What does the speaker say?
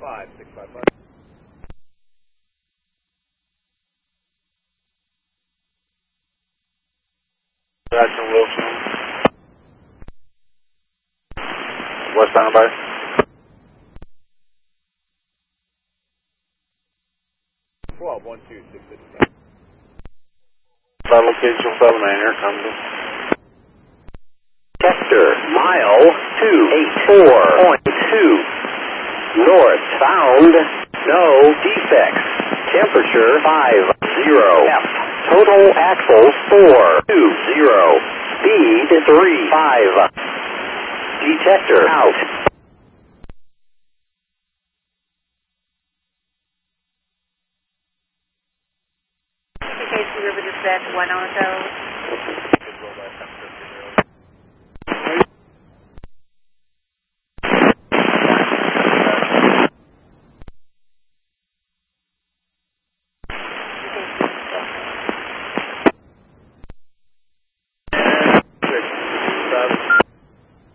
5655. Jackson Wilson. West standby. That location 7 here comes in. Chester, mile 284.2. North found, no defects. Temperature 50. F. Total axles 420. Speed 35. Detector out. KC River Dispatch 1 on the